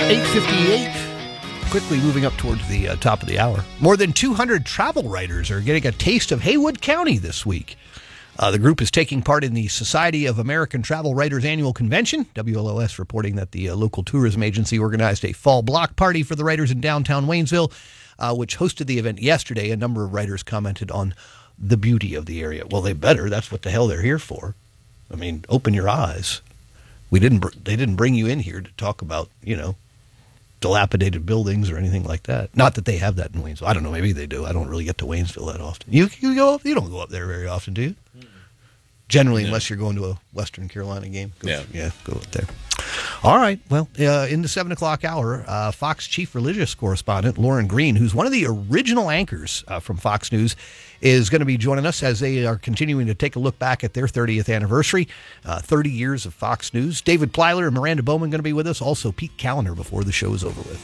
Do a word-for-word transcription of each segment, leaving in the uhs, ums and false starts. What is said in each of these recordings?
eight fifty-eight. Quickly moving up towards the uh, top of the hour. More than two hundred travel writers are getting a taste of Haywood County this week. Uh, the group is taking part in the Society of American Travel Writers Annual Convention. W L O S reporting that the uh, local tourism agency organized a fall block party for the writers in downtown Waynesville, uh, which hosted the event yesterday. A number of writers commented on the beauty of the area. Well, they better. That's what the hell they're here for. I mean, open your eyes. We didn't. Br- they didn't bring you in here to talk about, you know, dilapidated buildings or anything like that. Not that they have that in Waynesville. I don't know. Maybe they do. I don't really get to Waynesville that often. You you go up, you don't go up there very often, do you? Generally, yeah. Unless you're going to a Western Carolina game. Go, yeah. Yeah, go up there. All right. Well, uh, in the seven o'clock hour, uh, Fox chief religious correspondent Lauren Green, who's one of the original anchors uh, from Fox News, is going to be joining us as they are continuing to take a look back at their thirtieth anniversary, uh, thirty years of Fox News. David Plyler and Miranda Bowman going to be with us. Also, Pete Callender before the show is over with.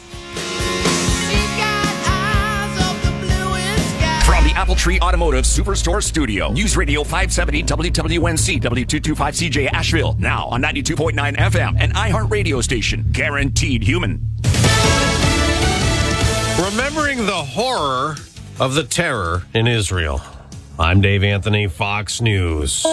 From the Apple Tree Automotive Superstore Studio, News Radio five seventy W W N C W two twenty-five C J Asheville, now on ninety-two point nine F M, and iHeart Radio Station, guaranteed human. Remembering the horror of the terror in Israel. I'm Dave Anthony, Fox News.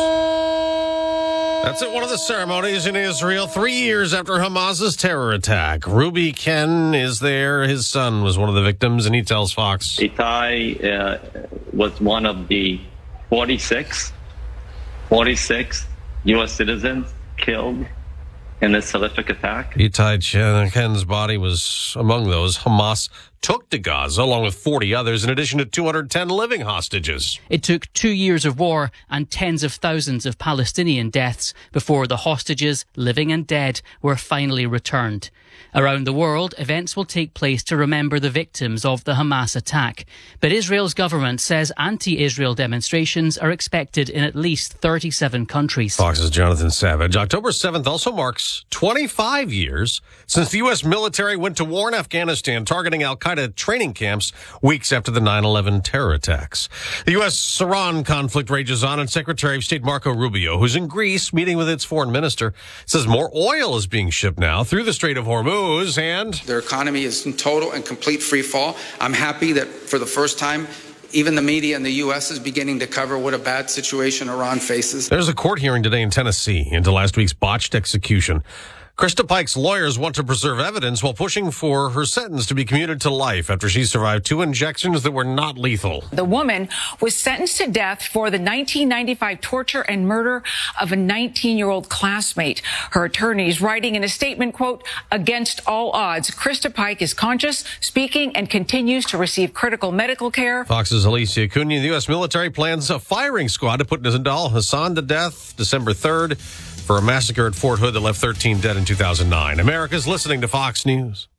That's at one of the ceremonies in Israel, three years after Hamas's terror attack. Ruby Ken is there. His son was one of the victims, and he tells Fox. Itai uh, was one of the forty-six, forty-six U S citizens killed in this horrific attack. Itai Ken's body was among those Hamas took to Gaza, along with forty others, in addition to two hundred ten living hostages. It took two years of war and tens of thousands of Palestinian deaths before the hostages, living and dead, were finally returned. Around the world, events will take place to remember the victims of the Hamas attack. But Israel's government says anti-Israel demonstrations are expected in at least thirty-seven countries. Fox's Jonathan Savage. October seventh also marks twenty-five years since the U S military went to war in Afghanistan, targeting al-Qaeda training camps weeks after the nine eleven terror attacks. The U S Iran conflict rages on, and Secretary of State Marco Rubio, who's in Greece meeting with its foreign minister, says more oil is being shipped now through the Strait of Hormuz. And their economy is in total and complete free fall. I'm happy that for the first time, even the media in the U S is beginning to cover what a bad situation Iran faces. There's a court hearing today in Tennessee into last week's botched execution. Krista Pike's lawyers want to preserve evidence while pushing for her sentence to be commuted to life after she survived two injections that were not lethal. The woman was sentenced to death for the nineteen ninety-five torture and murder of a nineteen-year-old classmate. Her attorneys writing in a statement, quote, "Against all odds, Krista Pike is conscious, speaking, and continues to receive critical medical care." Fox's Alicia Cunha. The U S military plans a firing squad to put Nizam Hassan to death December third. For a massacre at Fort Hood that left thirteen dead in two thousand nine. America's listening to Fox News.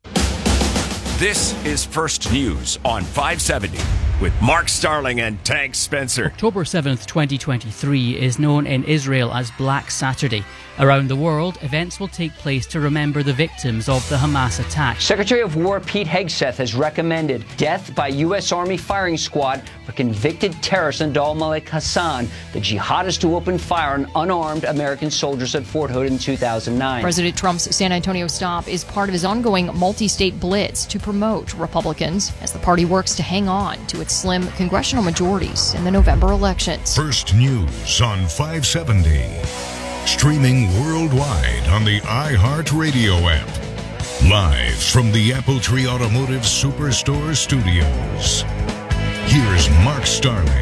This is First News on five seventy with Mark Starling and Tank Spencer. October seventh, twenty twenty-three is known in Israel as Black Saturday. Around the world, events will take place to remember the victims of the Hamas attack. Secretary of War Pete Hegseth has recommended death by U S Army firing squad for convicted terrorist Nidal Malik Hassan, the jihadist who opened fire on unarmed American soldiers at Fort Hood in two thousand nine. President Trump's San Antonio stop is part of his ongoing multi-state blitz to promote Republicans as the party works to hang on to its slim congressional majorities in the November elections. First News on five seventy. Streaming worldwide on the iHeartRadio app. Live from the Apple Tree Automotive Superstore Studios. Here's Mark Starling.